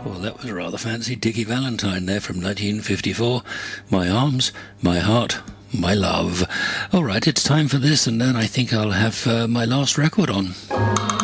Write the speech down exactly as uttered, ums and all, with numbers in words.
Well, that was rather fancy. Dickie Valentine there from nineteen fifty-four. My arms, my heart, my love. All right, it's time for this, and then I think I'll have uh, my last record on.